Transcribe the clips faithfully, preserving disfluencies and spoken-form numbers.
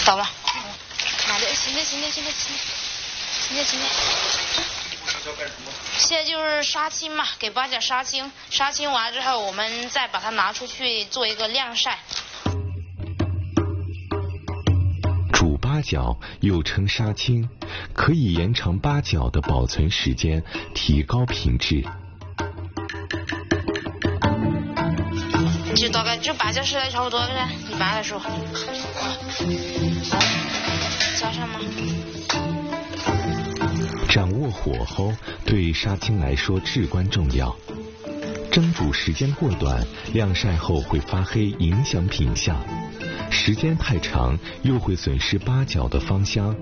到了。买的，行的，行的，行的，行的，行的，行的。现在就是杀青嘛，给八角杀青，杀青完之后，我们再把它拿出去做一个晾晒。 煮八角又称杀青，可以延长八角的保存时间，提高品质。 就大概就八角时间差不多了噻，一般来说。加上吗？ 掌握火候对杀青来说至关重要。蒸煮时间过短，晾晒后会发黑，影响品相；时间太长，又会损失八角的芳香。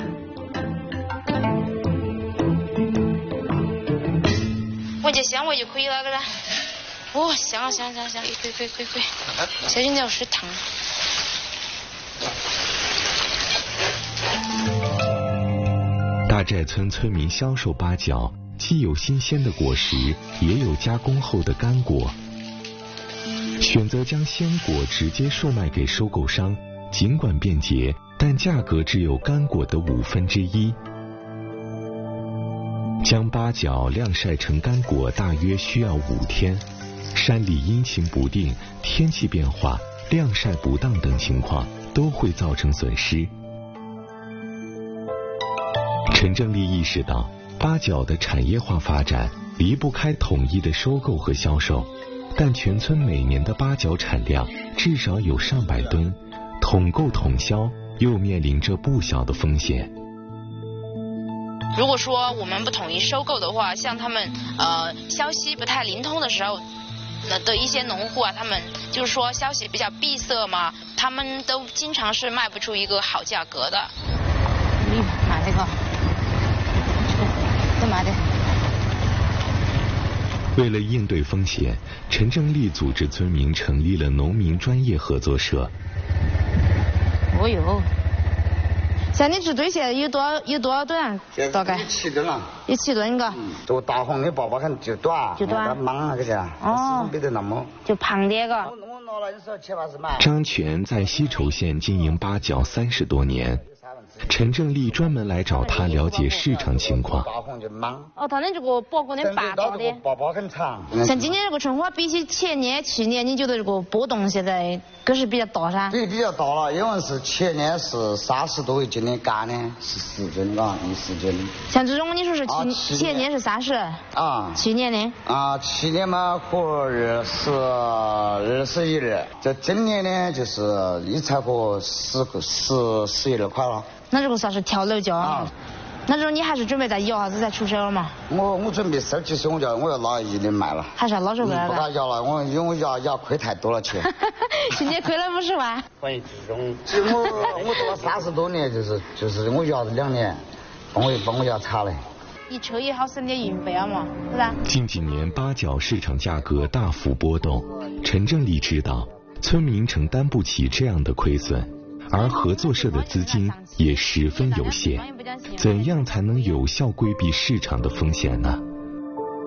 闻见香味就可以了，个噻。哦，香啊香香香，可以可以可以可以。小心点，有水烫。 大寨村村民销售八角，既有新鲜的果实，也有加工后的干果。选择将鲜果直接售卖给收购商，尽管便捷，但价格只有干果的五分之一。将八角晾晒成干果大约需要五天。山里阴晴不定，天气变化、晾晒不当等情况都会造成损失。陈正利意识到，八角的产业化发展离不开统一的收购和销售，但全村每年的八角产量至少有上百吨，统购统销又面临着不小的风险。 如果说我们不统一收购的话，像他们呃消息不太灵通的时候，那的一些农户啊，他们就是说消息比较闭塞嘛，他们都经常是卖不出一个好价格的。你买这个。 为了应对风险，陈正利组织村民成立了农民专业合作社。 哦哟，像你支堆现在有多少有多少吨啊？大概七吨了。 有七吨个。 嗯，这大红的粑粑很就短， 就短。 忙那个的。 哦。 没得那么。 就胖点个。 张全在西畴县经营八角三十多年。陈正利专门来找他了解市场情况。 哦，他的这个包裹的八大的， 包包很长。 像今年这个春花比起前年、去年，你觉得这个波动现在可是比较大噻？ 对，比较大了，因为是前年是三十多，今年干的是十斤嘎，一十斤。 像这种你说是去、啊、前年是三十啊，去年呢？ 啊，去年嘛合二十二十一二，这今年呢就是一才合十十十一二块了。 那这个算是跳楼价啊！那这种你还是准备再摇下子再出手了嘛？ 我我准备十几岁我就我要拿一的卖了。 还是要老手卖了？ 不敢摇了，我因为我摇摇亏太多了钱。 今年亏了五十万。 关于这种，我我做了三十多年，就是就是我摇了两年，帮我帮我摇差了。 一车也好省点运费啊嘛，是吧？ 近几年八角市场价格大幅波动，陈正利知道村民承担不起这样的亏损。而合作社的资金也十分有限，怎样才能有效规避市场的风险呢？